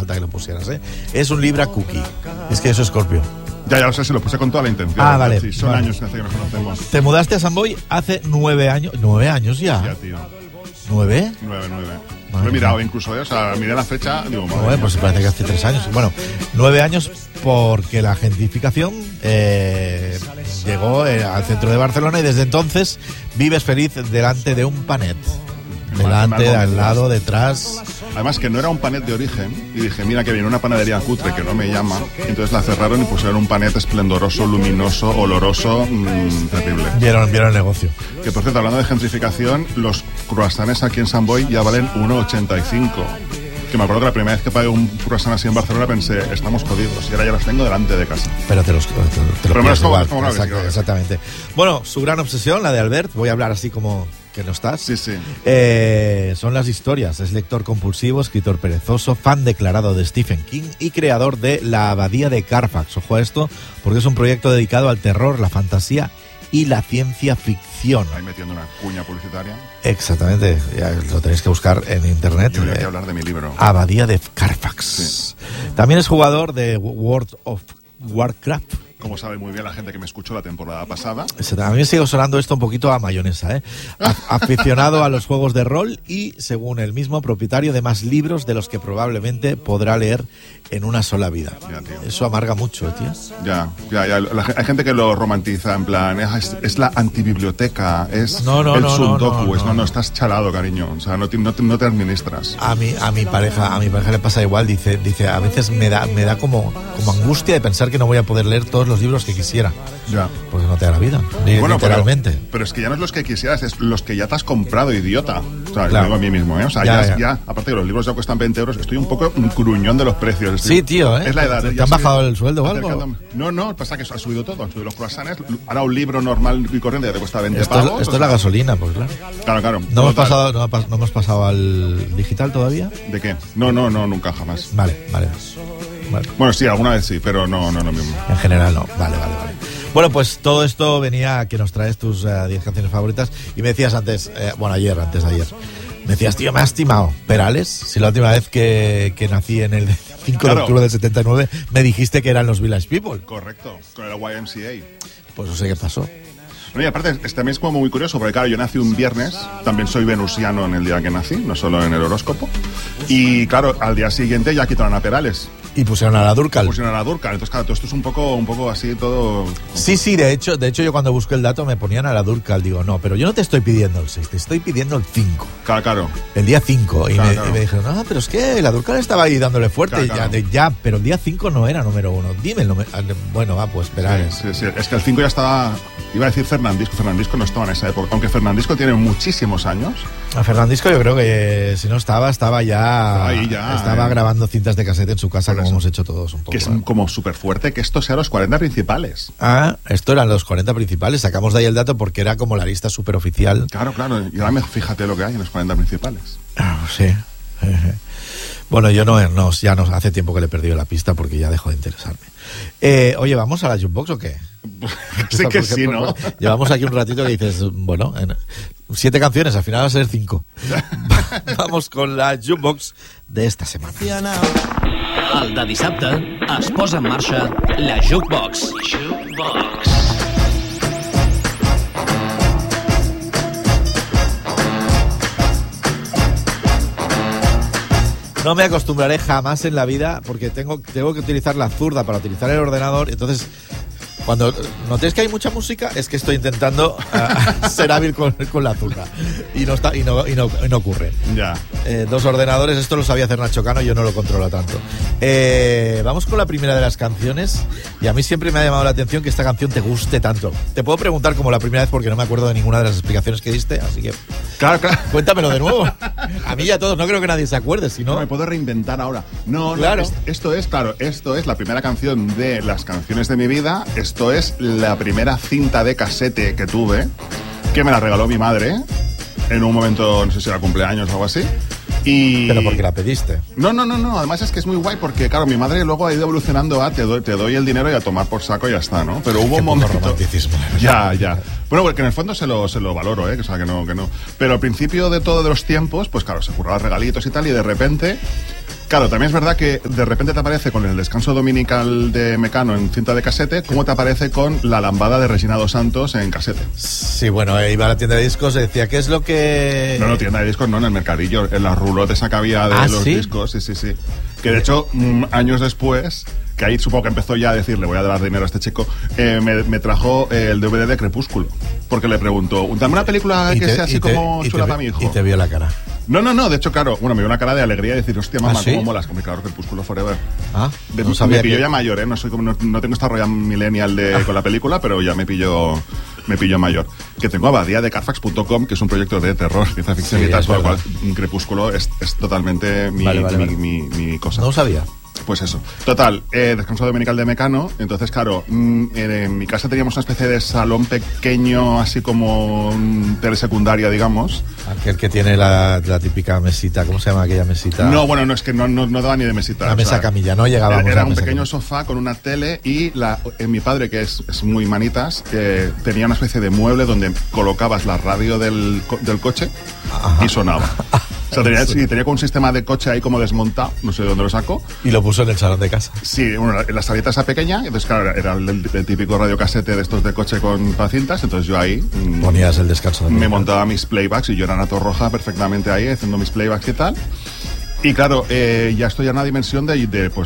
falta que lo pusieras, ¿eh? Es un Libra Cookie. Es que eso es Scorpio. Ya lo sé, se lo puse con toda la intención. Ah, vale. Sí, son vale. años que hace que nos conocemos. Te mudaste a San Boi hace 9 años. 9 años ya. Ya, tío. ¿9? 9. Madre Lo he mirado incluso, o sea, miré la fecha, digo, madre Bueno, mía. pues parece que hace 3 años. Bueno, 9 años porque la gentrificación llegó al centro de Barcelona y desde entonces vives feliz delante de un panet. Delante, al lado, detrás. Además que no era un panet de origen y dije, mira que viene una panadería cutre que no me llama, entonces la cerraron y pusieron un panet esplendoroso, luminoso, oloroso, terrible. Vieron el negocio. Que por cierto, hablando de gentrificación, los croissants aquí en San Boi ya valen 1,85. Que me acuerdo que la primera vez que pagué un croissant así en Barcelona pensé, estamos jodidos, y ahora ya los tengo delante de casa. Pero te lo Pero me los como, igual. como una vez, claro. Exactamente. Bueno, su gran obsesión, la de Albert, voy a hablar así como que no estás. Sí. Son las historias. Es lector compulsivo, escritor perezoso, fan declarado de Stephen King y creador de La Abadía de Carfax. Ojo a esto, porque es un proyecto dedicado al terror, la fantasía y la ciencia ficción. Ahí metiendo una cuña publicitaria. Exactamente, ya lo tenéis que buscar en internet. Yo voy a hablar de mi libro. Abadía de Carfax. Sí. También es jugador de World of Warcraft. Como sabe muy bien la gente que me escuchó la temporada pasada. A mí me sigue sonando esto un poquito a mayonesa, ¿eh? Aficionado a los juegos de rol y, según él mismo, propietario de más libros de los que probablemente podrá leer en una sola vida. Ya, tío. Eso amarga mucho, tío. Ya. Hay gente que lo romantiza, en plan, es la antibiblioteca, es el sundoku. No, estás chalado, cariño. O sea, no te administras. A mi pareja le pasa igual. Dice, a veces me da como angustia de pensar que no voy a poder leer todos los libros que quisiera. Ya. Porque no te da la vida, literalmente. Pero es que ya no es los que quisieras, es los que ya te has comprado, idiota. O sea, Claro. lo digo a mí mismo, ¿eh? O sea, Ya. aparte que los libros ya cuestan 20 euros, estoy un poco un gruñón de los precios. Sí, tío, ¿eh? Es la edad. ¿Te han bajado el sueldo o algo? No, pasa que ha subido todo. Han subido los croissants. Ahora un libro normal y corriente ya te cuesta 20 Esto pavos. es la gasolina, pues claro. Claro. ¿No hemos pasado al digital todavía? ¿De qué? No, nunca, jamás. Vale. Bueno, sí, alguna vez sí, pero no mismo. En general no. Vale. Bueno, pues todo esto venía a que nos traes tus 10 canciones favoritas y me decías antes de ayer, me decías, tío, me has timado. Perales, si la última vez que nací en el 5 de octubre del 79 me dijiste que eran los Village People. Correcto, con el YMCA. Pues no sé qué pasó. No, y aparte, también es como muy curioso, porque claro, yo nací un viernes, también soy venusiano en el día que nací, no solo en el horóscopo, y claro, al día siguiente ya quitaron a Perales. Y pusieron a la Durcal. Entonces claro, todo esto es un poco así, todo... Sí, de hecho yo cuando busqué el dato me ponían a la Durcal, digo, no, pero yo no te estoy pidiendo el 6, te estoy pidiendo el 5. Claro. El día 5. Y claro. me dijeron, no, pero es que la Durcal estaba ahí dándole fuerte. Claro. Ya, pero el día 5 no era número 1. Dime el número. Bueno, pues Perales. Sí. Es que el 5 ya estaba... Iba a decir Fernandisco. Fernandisco no estaba en esa época. Aunque Fernandisco tiene muchísimos años. A Fernandisco yo creo que si no estaba ya... Ahí ya. Estaba grabando cintas de casete en su casa, como hemos hecho todos un poco. Que es como súper fuerte que esto sea los 40 principales. Ah, esto eran los 40 principales. Sacamos de ahí el dato porque era como la lista súper oficial. Claro. Y ahora fíjate lo que hay en los 40 principales. Sí. Bueno, yo ya no hace tiempo que le he perdido la pista porque ya dejó de interesarme. Oye, ¿vamos a la jukebox o qué? Sí que sí, ¿no? Llevamos aquí un ratito que dices, 7 canciones, al final va a ser 5. Vamos con la jukebox de esta semana. El de dissabte es posa en marxa la jukebox. No me acostumbraré jamás en la vida porque tengo que utilizar la zurda para utilizar el ordenador. Entonces, cuando notéis que hay mucha música, es que estoy intentando ser hábil con la zurda. Y no ocurre. Ya. 2 ordenadores, esto lo sabía hacer Nacho Cano y yo no lo controlo tanto. Vamos con la primera de las canciones. Y a mí siempre me ha llamado la atención que esta canción te guste tanto. Te puedo preguntar como la primera vez porque no me acuerdo de ninguna de las explicaciones que diste, así que... Claro. Cuéntamelo de nuevo. A mí y a todos, no creo que nadie se acuerde, si no... No me puedo reinventar ahora. No, claro. Esto es la primera canción de las canciones de mi vida. Esto es la primera cinta de casete que tuve, que me la regaló mi madre en un momento, no sé si era cumpleaños o algo así. Pero porque la pediste. No. Además es que es muy guay porque, claro, mi madre luego ha ido evolucionando a te doy el dinero y a tomar por saco y ya está, ¿no? Pero hubo un momento... romanticismo. Ya. Bueno, porque en el fondo se lo valoro, ¿eh? O sea, que no. Pero al principio de todos los tiempos, pues claro, se curraba regalitos y tal, y de repente Claro, también es verdad que de repente te aparece con el descanso dominical de Mecano en cinta de casete, como te aparece con la lambada de Regina dos Santos en casete. Sí, bueno, iba a la tienda de discos y decía, ¿qué es lo que...? No, tienda de discos no, en el mercadillo, en las roulotes que había de los discos, sí. Que de hecho, años después, que ahí supongo que empezó ya a decir, le voy a dar dinero a este chico, me trajo el DVD de Crepúsculo, porque le preguntó, dame una película que sea así como chula para mi hijo. Y te vio la cara. No, de hecho, claro, me dio una cara de alegría y decir, hostia, mamá, ¿sí? ¿Cómo molas? Como claro, Crepúsculo Forever. No sabía me pilló ya mayor, no soy como, no tengo esta roya millennial con la película, pero ya me pilló mayor. Que tengo Abadía de Carfax.com, que es un proyecto de terror, ciencia ficción y tal, por lo cual Crepúsculo es totalmente mi cosa. No lo sabía. Pues eso. Total, descanso dominical de Mecano. Entonces, claro, en mi casa teníamos una especie de salón pequeño, así como telesecundaria, digamos. Aquel que tiene la típica mesita, ¿cómo se llama aquella mesita? No, bueno, no, es que no daba ni de mesita. La mesa camilla, no llegábamos. Era un pequeño sofá con una tele y mi padre, que es muy manitas, tenía una especie de mueble donde colocabas la radio del coche. Ajá. Y sonaba. O sea, tenía como un sistema de coche ahí como desmontado, no sé de dónde lo sacó. Y lo puso en el salón de casa. Sí, bueno, en la salita esa pequeña, entonces claro, era el típico radiocasete de estos de coche con cintas, entonces yo ahí... Ponías el descanso de me montaba mis playbacks y yo era una torroja perfectamente ahí, haciendo mis playbacks y tal. Y claro, ya estoy en una dimensión de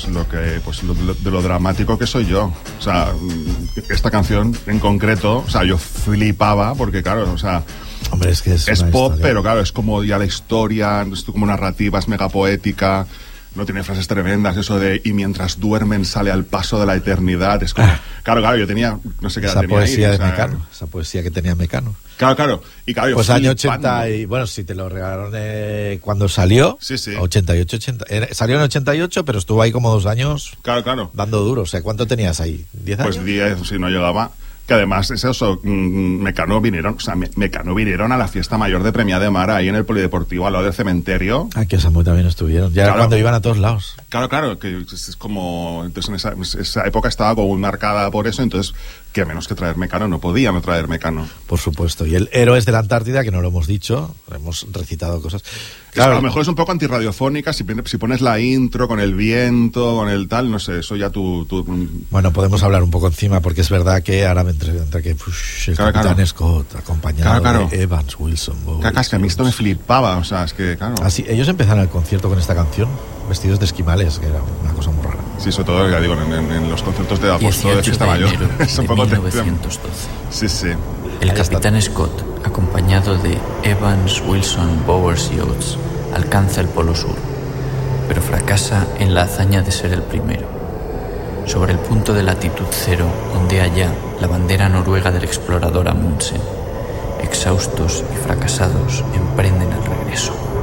lo dramático que soy yo. O sea, esta canción en concreto, o sea, yo flipaba porque claro, o sea... Hombre, es que es pop, historia. Pero claro, es como ya la historia, es como narrativa, es mega poética, no tiene frases tremendas, eso de y mientras duermen sale al paso de la eternidad, es como... Claro, yo tenía, no sé qué edad tenía poesía ahí, de Mecano, esa poesía que tenía Mecano. Claro, y claro, yo pues año 80 flipando. y bueno, si te lo regalaron cuando salió, sí. 88, salió en 88, pero estuvo ahí como 2 años. Claro. Dando duro, o sea, ¿cuánto tenías ahí? ¿10 años? Pues 10, si no llegaba. Que además es eso, Mecano vinieron a la fiesta mayor de Premià de Mar, ahí en el Polideportivo, al lado del cementerio. Aquí en Samuel también estuvieron, ya era cuando iban a todos lados. Claro, que es como... Entonces en esa época estaba como muy marcada por eso, entonces, que menos que traer Mecano, no podía no traer Mecano. Por supuesto, y el Héroes de la Antártida, que no lo hemos dicho, hemos recitado cosas. Claro, a lo mejor es un poco antirradiofónica, si pones la intro con el viento, con el tal, no sé, eso ya tú... Bueno, podemos hablar un poco encima, porque es verdad que ahora entre que el Capitán Scott, acompañado de Evans, Wilson, Bowie, es que a mí esto me flipaba, o sea, es que, claro... Así, ellos empezaron el concierto con esta canción, vestidos de esquimales, que era una cosa muy rara. Sí, sobre todo, ya digo, en los conciertos de agosto de fiesta mayor. Es un poco 1912. Sí. El Capitán Scott, acompañado de Evans, Wilson, Bowers y Oates, alcanza el Polo Sur, pero fracasa en la hazaña de ser el primero. Sobre el punto de latitud cero ondea ya la bandera noruega del explorador Amundsen. Exhaustos y fracasados, emprenden el regreso.